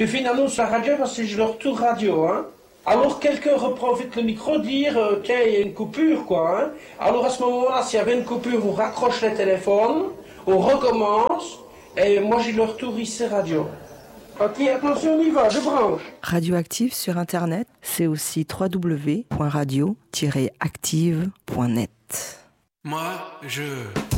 Tu fais une annonce à la radio parce que j'ai le retour radio, hein. Alors quelqu'un reprend vite le micro, dire tiens, il y a une coupure, quoi, hein. Alors à ce moment-là, s'il y avait une coupure, on raccroche le téléphone, on recommence, et moi j'ai le retour ici radio. Ok, attention, on y va, je branche. Radioactive sur Internet, c'est aussi www.radio-active.net. Moi, je